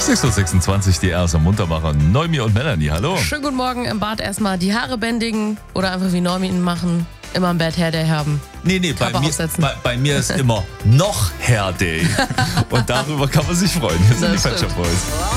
6.26 Uhr, die erste Muntermacher. Noemi und Melanie, hallo. Schönen guten Morgen. Im Bad erstmal die Haare bändigen oder einfach wie Noemi ihn machen. Immer im Bett Hair Day haben. Nee, bei mir ist immer noch Hair Day. Und darüber kann man sich freuen. Hier sind die Pet Shop Boys.